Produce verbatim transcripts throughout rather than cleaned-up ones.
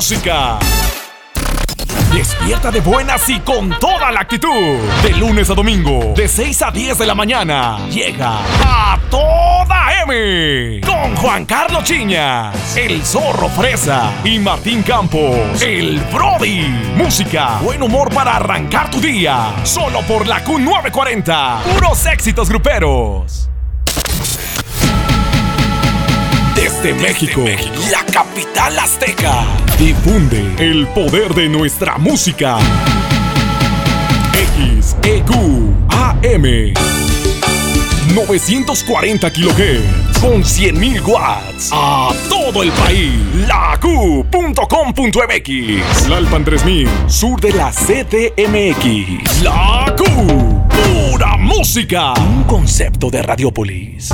música. Despierta de buenas y con toda la actitud. De lunes a domingo, de seis a diez de la mañana, llega A Toda M. Con Juan Carlos Chiñas, el Zorro Fresa y Martín Campos, el Brody. Música, buen humor para arrancar tu día. Solo por la Q novecientos cuarenta. Puros éxitos gruperos. Desde México, México, la capital azteca, difunde el poder de nuestra música. X E Q A M novecientos cuarenta kilohertz con cien mil watts a todo el país. La Q punto com punto M X, Lalpan tres mil, sur de la C D M X. La Q, pura música. Un concepto de Radiopolis.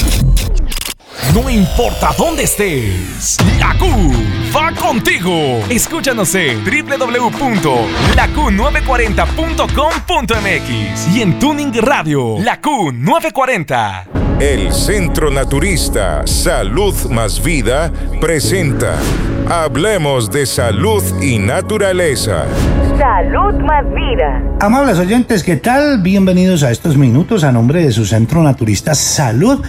No importa dónde estés, la Q va contigo. Escúchanos en doble u doble u doble u punto la q novecientos cuarenta punto com punto m x y en Tuning Radio, la Q novecientos cuarenta. El Centro Naturista Salud Más Vida presenta Hablemos de Salud y Naturaleza. Salud Más Vida. Amables oyentes, ¿qué tal? Bienvenidos a estos minutos a nombre de su Centro Naturista Salud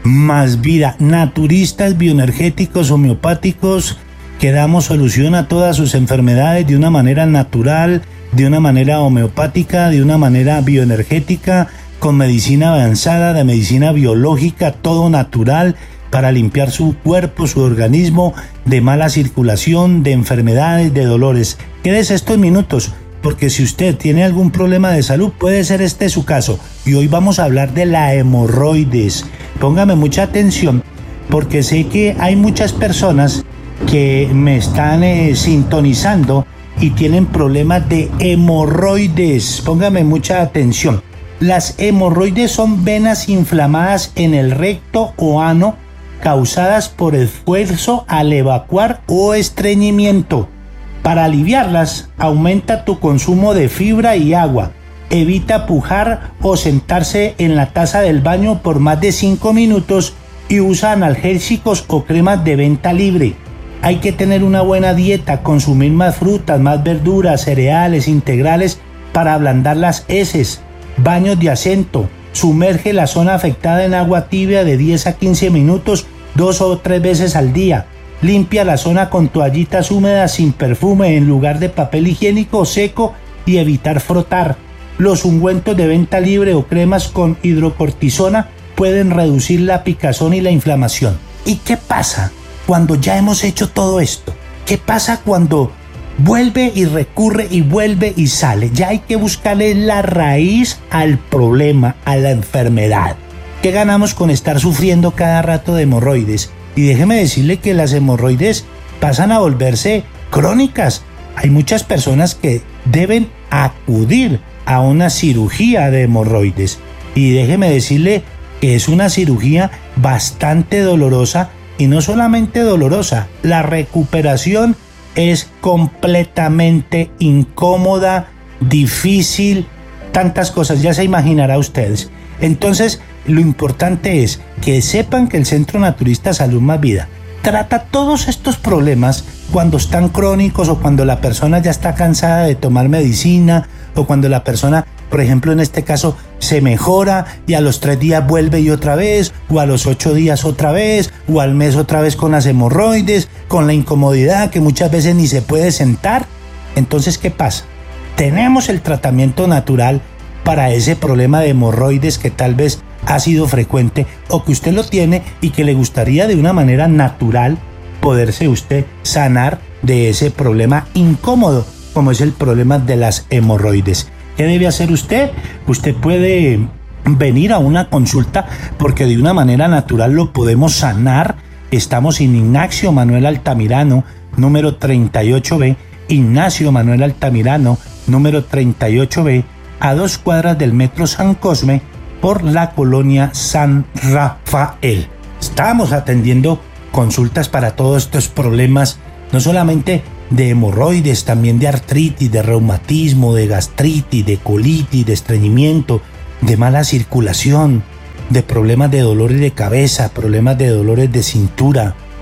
Más Vida. Naturistas bioenergéticos homeopáticos que damos solución a todas sus enfermedades de una manera natural, de una manera homeopática, de una manera bioenergética, con medicina avanzada, de medicina biológica, todo natural para limpiar su cuerpo, su organismo de mala circulación, de enfermedades, de dolores. Quédese estos minutos, porque si usted tiene algún problema de salud, puede ser este su caso. Y hoy vamos a hablar de la hemorroides. Póngame mucha atención, porque sé que hay muchas personas que me están eh, sintonizando y tienen problemas de hemorroides. Póngame mucha atención. Las hemorroides son venas inflamadas en el recto o ano causadas por esfuerzo al evacuar o estreñimiento. Para aliviarlas, aumenta tu consumo de fibra y agua. Evita pujar o sentarse en la taza del baño por más de cinco minutos y usa analgésicos o cremas de venta libre. Hay que tener una buena dieta, consumir más frutas, más verduras, cereales integrales para ablandar las heces. Baños de acento. Sumerge la zona afectada en agua tibia de diez a quince minutos, dos o tres veces al día. Limpia la zona con toallitas húmedas sin perfume en lugar de papel higiénico seco y evitar frotar. Los ungüentos de venta libre o cremas con hidrocortisona pueden reducir la picazón y la inflamación. ¿Y qué pasa cuando ya hemos hecho todo esto? ¿Qué pasa cuando vuelve y recurre y vuelve y sale? Ya hay que buscarle la raíz al problema, a la enfermedad. ¿Qué ganamos con estar sufriendo cada rato de hemorroides? Y déjeme decirle que las hemorroides pasan a volverse crónicas. Hay muchas personas que deben acudir a una cirugía de hemorroides. Y déjeme decirle que es una cirugía bastante dolorosa, y no solamente dolorosa, la recuperación es completamente incómoda, difícil, tantas cosas, ya se imaginará ustedes. Entonces, lo importante es que sepan que el Centro Naturista Salud Más Vida trata todos estos problemas cuando están crónicos o cuando la persona ya está cansada de tomar medicina o cuando la persona, por ejemplo, en este caso, se mejora y a los tres días vuelve y otra vez, o a los ocho días otra vez, o al mes otra vez con las hemorroides, con la incomodidad que muchas veces ni se puede sentar. Entonces, ¿qué pasa? Tenemos el tratamiento natural para ese problema de hemorroides que tal vez ha sido frecuente o que usted lo tiene y que le gustaría de una manera natural poderse usted sanar de ese problema incómodo como es el problema de las hemorroides. ¿Qué debe hacer usted? Usted puede venir a una consulta porque de una manera natural lo podemos sanar. Estamos en Ignacio Manuel Altamirano, número treinta y ocho B, Ignacio Manuel Altamirano, número treinta y ocho B, a dos cuadras del Metro San Cosme, por la colonia San Rafael. Estamos atendiendo consultas para todos estos problemas, no solamente de hemorroides, también de artritis, de reumatismo, de gastritis, de colitis, de estreñimiento, de mala circulación, de problemas de dolores de cabeza, problemas de dolores de cintura,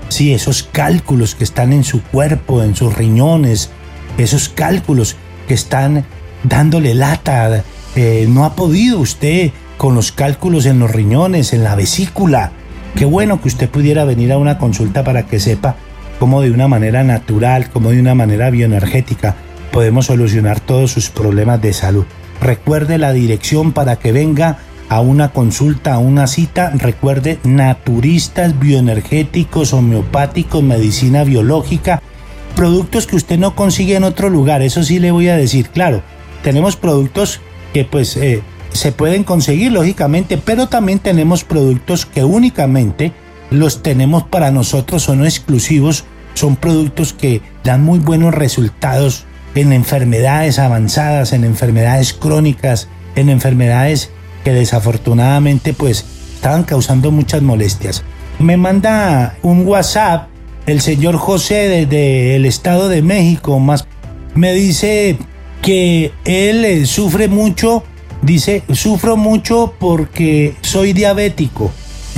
Sí, esos cálculos que están en su cuerpo, en sus riñones, esos cálculos que están dándole lata. Eh, no ha podido usted con los cálculos en los riñones, en la vesícula. Qué bueno que usted pudiera venir a una consulta para que sepa cómo de una manera natural, cómo de una manera bioenergética podemos solucionar todos sus problemas de salud. Recuerde la dirección para que venga a una consulta, a una cita. Recuerde, naturistas bioenergéticos, homeopáticos, medicina biológica, productos que usted no consigue en otro lugar. Eso sí le voy a decir, claro, tenemos productos que pues eh, se pueden conseguir lógicamente, pero también tenemos productos que únicamente los tenemos para nosotros, son exclusivos, son productos que dan muy buenos resultados en enfermedades avanzadas, en enfermedades crónicas, en enfermedades que desafortunadamente pues estaban causando muchas molestias. Me manda un WhatsApp el señor José desde el Estado de México, más me dice que él eh, sufre mucho, dice, sufro mucho porque soy diabético,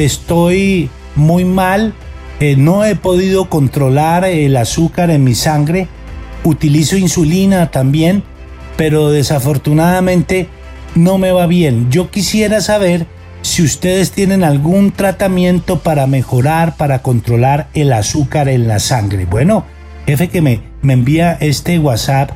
estoy muy mal, eh, no he podido controlar el azúcar en mi sangre, utilizo insulina también, pero desafortunadamente no me va bien. Yo quisiera saber si ustedes tienen algún tratamiento para mejorar, para controlar el azúcar en la sangre. Bueno, jefe que me, me envía este WhatsApp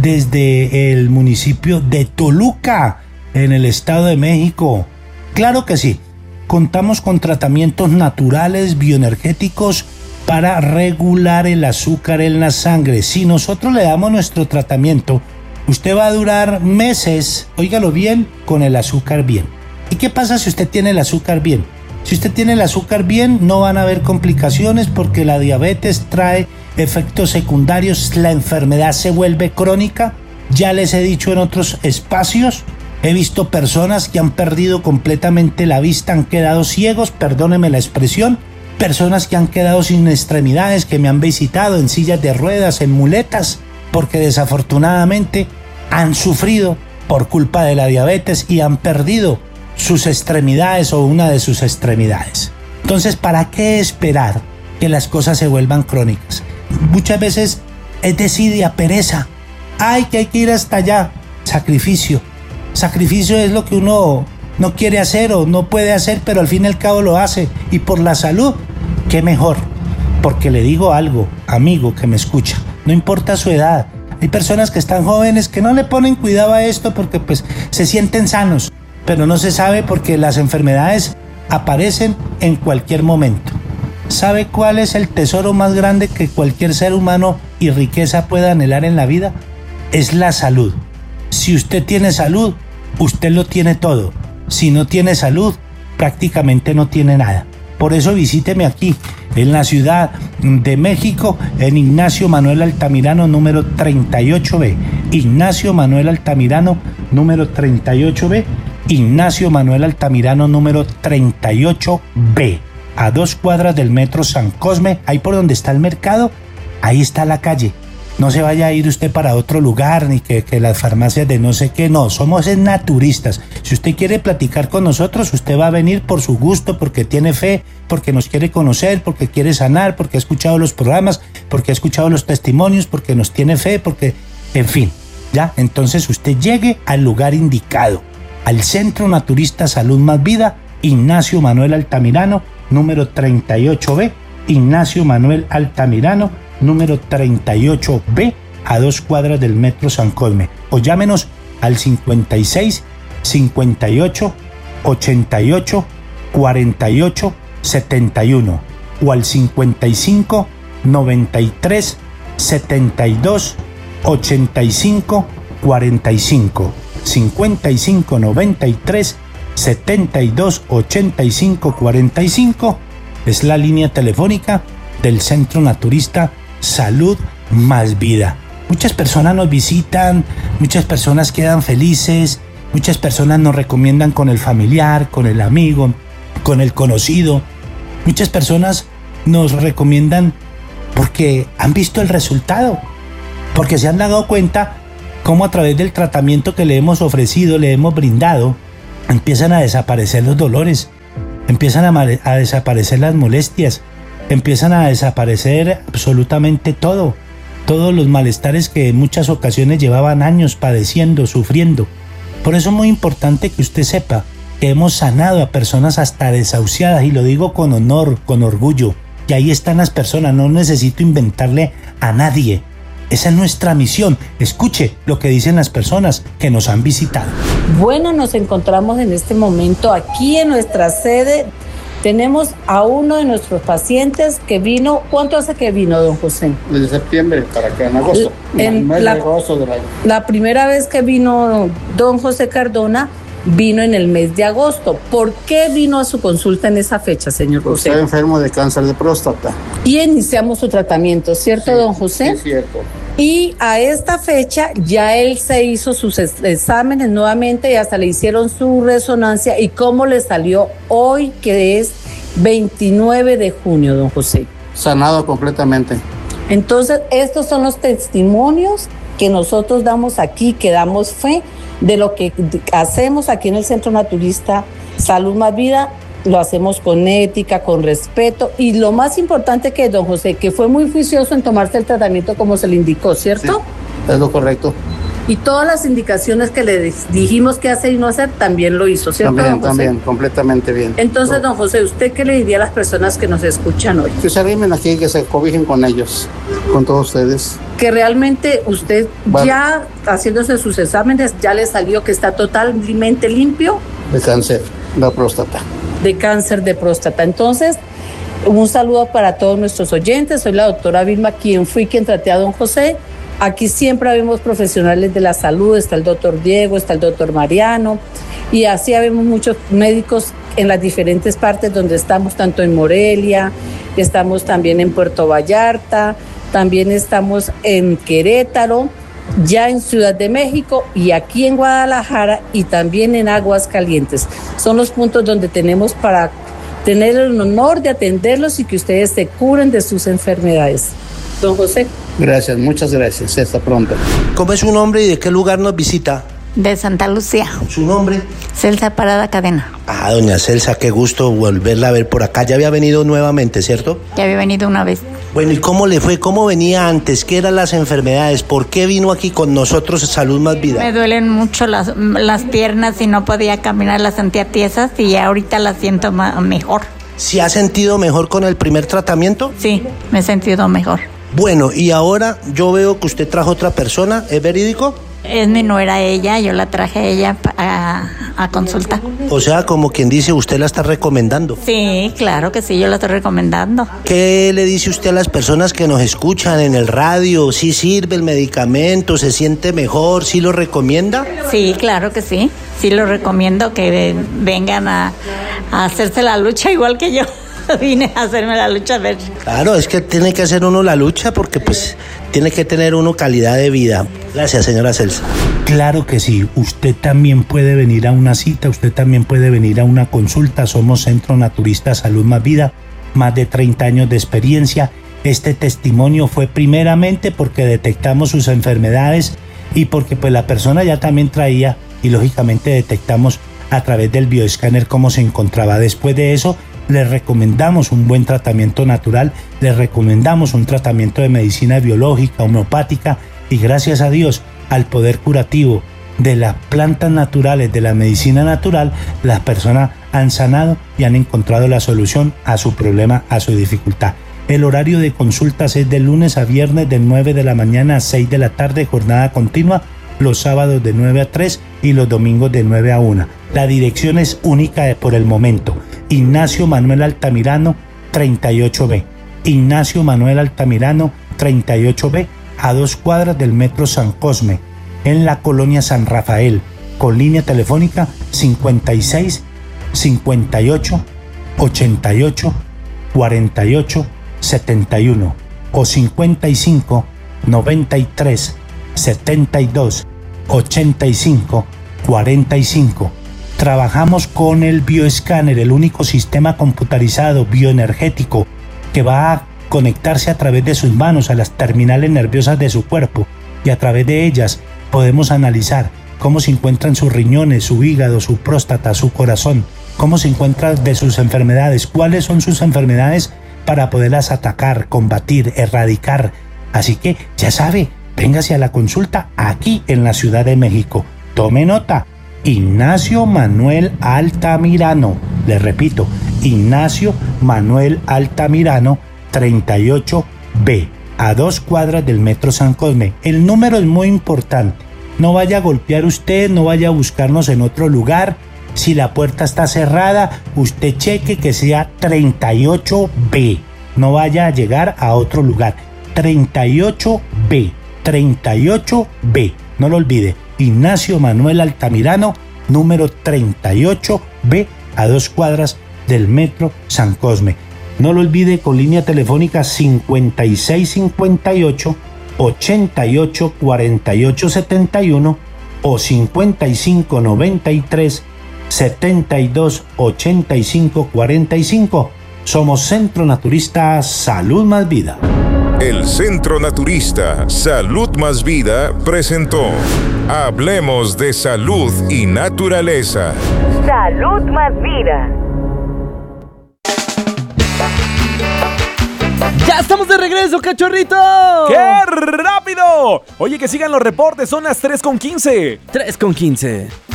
desde el municipio de Toluca, en el Estado de México. Claro que sí, contamos con tratamientos naturales, bioenergéticos, para regular el azúcar en la sangre. Si nosotros le damos nuestro tratamiento, usted va a durar meses, óigalo bien, con el azúcar bien. ¿Y qué pasa si usted tiene el azúcar bien? Si usted tiene el azúcar bien, no van a haber complicaciones porque la diabetes trae efectos secundarios, la enfermedad se vuelve crónica. Ya les he dicho en otros espacios, he visto personas que han perdido completamente la vista, han quedado ciegos, perdóneme la expresión, personas que han quedado sin extremidades, que me han visitado en sillas de ruedas, en muletas, porque desafortunadamente han sufrido por culpa de la diabetes y han perdido sus extremidades o una de sus extremidades. Entonces, ¿para qué esperar que las cosas se vuelvan crónicas? Muchas veces es desidia, pereza. Ay, que hay que ir hasta allá. Sacrificio. Sacrificio es lo que uno no quiere hacer o no puede hacer, pero al fin y al cabo lo hace. Y por la salud, qué mejor. Porque le digo algo, amigo que me escucha, no importa su edad. Hay personas que están jóvenes que no le ponen cuidado a esto porque pues se sienten sanos, pero no se sabe porque las enfermedades aparecen en cualquier momento. ¿Sabe cuál es el tesoro más grande que cualquier ser humano y riqueza pueda anhelar en la vida? Es la salud. Si usted tiene salud, usted lo tiene todo. Si no tiene salud, prácticamente no tiene nada. Por eso visíteme aquí, en la Ciudad de México, en Ignacio Manuel Altamirano, número treinta y ocho B. Ignacio Manuel Altamirano, número treinta y ocho B. Ignacio Manuel Altamirano, número treinta y ocho B. A dos cuadras del metro San Cosme, ahí por donde está el mercado, ahí está la calle. No se vaya a ir usted para otro lugar, ni que, que las farmacias de no sé qué, no, somos naturistas. Si usted quiere platicar con nosotros, usted va a venir por su gusto, porque tiene fe, porque nos quiere conocer, porque quiere sanar, porque ha escuchado los programas, porque ha escuchado los testimonios, porque nos tiene fe, porque, en fin, ya, entonces usted llegue al lugar indicado, al Centro Naturista Salud Más Vida, Ignacio Manuel Altamirano, número treinta y ocho B, Ignacio Manuel Altamirano, número treinta y ocho B, a dos cuadras del metro San Cosme. O llámenos al cincuenta y seis, cincuenta y ocho, ochenta y ocho, cuarenta y ocho, setenta y uno o al cincuenta y cinco, noventa y tres, setenta y dos, ochenta y cinco, cuarenta y cinco. cincuenta y cinco, noventa y tres, setenta y dos, ochenta y cinco, cuarenta y cinco es la línea telefónica del Centro Naturista Salud Más Vida. Muchas personas nos visitan, muchas personas quedan felices, muchas personas nos recomiendan con el familiar, con el amigo, con el conocido. Muchas personas nos recomiendan porque han visto el resultado, porque se han dado cuenta cómo a través del tratamiento que le hemos ofrecido, le hemos brindado, empiezan a desaparecer los dolores, empiezan a, a desaparecer las molestias, empiezan a desaparecer absolutamente todo, todos los malestares que en muchas ocasiones llevaban años padeciendo, sufriendo. Por eso es muy importante que usted sepa que hemos sanado a personas hasta desahuciadas, y lo digo con honor, con orgullo. Y ahí están las personas, no necesito inventarle a nadie. Esa es nuestra misión. Escuche lo que dicen las personas que nos han visitado. Bueno, nos encontramos en este momento aquí en nuestra sede. Tenemos a uno de nuestros pacientes que vino. ¿Cuánto hace que vino, don José? Desde septiembre para acá, en agosto. En el mes la, de agosto del año. La primera vez que vino don José Cardona vino en el mes de agosto. ¿Por qué vino a su consulta en esa fecha, señor José? Estaba enfermo de cáncer de próstata. Y iniciamos su tratamiento, ¿cierto, sí, don José? Sí, cierto. Y a esta fecha ya él se hizo sus exámenes nuevamente y hasta le hicieron su resonancia. ¿Y cómo le salió hoy, que es veintinueve de junio, don José? Sanado completamente. Entonces, estos son los testimonios que nosotros damos aquí, que damos fe de lo que hacemos aquí en el Centro Naturista Salud Más Vida. Lo hacemos con ética, con respeto, y lo más importante que don José, que fue muy juicioso en tomarse el tratamiento como se le indicó, ¿cierto? Sí, es lo correcto. Y todas las indicaciones que le dijimos qué hacer y no hacer, también lo hizo, ¿cierto, También, don José? también, completamente bien. Entonces, don José, ¿usted qué le diría a las personas que nos escuchan hoy? Que se arrimen aquí, que se cobijen con ellos, con todos ustedes. Que realmente usted, bueno, ya haciéndose sus exámenes, ya le salió que está totalmente limpio de cáncer de próstata. de cáncer de próstata. Entonces, un saludo para todos nuestros oyentes. Soy la doctora Vilma, quien fui quien traté a don José. Aquí siempre habemos profesionales de la salud, está el doctor Diego, está el doctor Mariano, y así habemos muchos médicos en las diferentes partes donde estamos, tanto en Morelia, estamos también en Puerto Vallarta, también estamos en Querétaro, ya en Ciudad de México y aquí en Guadalajara y también en Aguascalientes. Son los puntos donde tenemos para tener el honor de atenderlos y que ustedes se curen de sus enfermedades. Don José. Gracias, muchas gracias. Hasta pronto. ¿Cómo es su nombre y de qué lugar nos visita? De Santa Lucía. ¿Su nombre? Celsa Parada Cadena. Ah, doña Celsa, qué gusto volverla a ver por acá. Ya había venido nuevamente, ¿cierto? Ya había venido una vez. Bueno, ¿y cómo le fue? ¿Cómo venía antes? ¿Qué eran las enfermedades? ¿Por qué vino aquí con nosotros Salud Más Vida? Me duelen mucho las, las piernas y no podía caminar, las sentía tiesas y ya ahorita las siento ma- mejor. ¿Se ha sentido mejor con el primer tratamiento? Sí, me he sentido mejor. Bueno, y ahora yo veo que usted trajo otra persona, ¿es verídico? Es mi nuera ella, yo la traje a ella a, a consulta. O sea, como quien dice, usted la está recomendando. Sí, claro que sí, yo la estoy recomendando. ¿Qué le dice usted a las personas que nos escuchan en el radio? ¿Sí sirve el medicamento? ¿Se siente mejor? ¿Sí lo recomienda? Sí, claro que sí. Sí lo recomiendo que vengan a, a hacerse la lucha igual que yo. Vine a hacerme la lucha a ver. Claro, es que tiene que hacer uno la lucha porque pues tiene que tener uno calidad de vida. Gracias, señora Celsa. Claro que sí, usted también puede venir a una cita, usted también puede venir a una consulta. Somos Centro Naturista Salud Más Vida, más de treinta años de experiencia. Este testimonio fue primeramente porque detectamos sus enfermedades y porque pues la persona ya también traía, y lógicamente detectamos a través del bioescáner cómo se encontraba. Después de eso, les recomendamos un buen tratamiento natural, les recomendamos un tratamiento de medicina biológica, homeopática, y gracias a Dios, al poder curativo de las plantas naturales, de la medicina natural, las personas han sanado y han encontrado la solución a su problema, a su dificultad. El horario de consultas es de lunes a viernes de nueve de la mañana a seis de la tarde, jornada continua, los sábados de nueve a tres y los domingos de nueve a una. La dirección es única de por el momento. Ignacio Manuel Altamirano, treinta y ocho B. Ignacio Manuel Altamirano, treinta y ocho B, a dos cuadras del Metro San Cosme, en la colonia San Rafael, con línea telefónica cincuenta y seis, cincuenta y ocho, ochenta y ocho, cuarenta y ocho, setenta y uno o cincuenta y cinco, noventa y tres, setenta y dos, ochenta y cinco, cuarenta y cinco. Trabajamos con el bioescáner, el único sistema computarizado bioenergético que va a conectarse a través de sus manos a las terminales nerviosas de su cuerpo, y a través de ellas podemos analizar cómo se encuentran sus riñones, su hígado, su próstata, su corazón, cómo se encuentran de sus enfermedades, cuáles son sus enfermedades para poderlas atacar, combatir, erradicar. Así que ya sabe, véngase a la consulta aquí en la Ciudad de México. Tome nota, Ignacio Manuel Altamirano. Le repito, Ignacio Manuel Altamirano, treinta y ocho B, a dos cuadras del Metro San Cosme. El número es muy importante. No vaya a golpear usted, no vaya a buscarnos en otro lugar. Si la puerta está cerrada, usted cheque que sea treinta y ocho B. No vaya a llegar a otro lugar. treinta y ocho B, treinta y ocho B. No lo olvide. Ignacio Manuel Altamirano, número treinta y ocho B, a dos cuadras del Metro San Cosme. No lo olvide, con línea telefónica cincuenta y seis cincuenta y ocho, ochenta y ocho cuarenta y ocho setenta y uno o cincuenta y cinco noventa y tres, setenta y dos ochenta y cinco cuarenta y cinco. Somos Centro Naturista Salud Más Vida. El Centro Naturista Salud Más Vida presentó Hablemos de Salud y Naturaleza. Salud Más Vida. ¡Ya estamos de regreso, cachorrito! ¡Qué rápido! Oye, que sigan los reportes, son las tres con quince. tres con quince.